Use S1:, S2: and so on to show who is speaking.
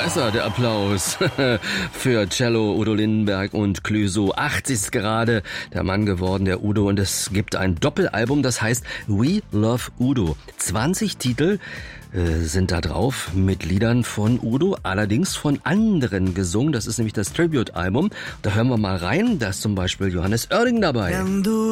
S1: ist er, der Applaus für Cello, Udo Lindenberg und Clüso. 80 ist gerade der Mann geworden, der Udo. Und es gibt ein Doppelalbum, das heißt We Love Udo. 20 Titel sind da drauf mit Liedern von Udo, allerdings von anderen gesungen. Das ist nämlich das Tribute-Album. Da hören wir mal rein. Da ist zum Beispiel Johannes Oerding dabei.
S2: Wenn du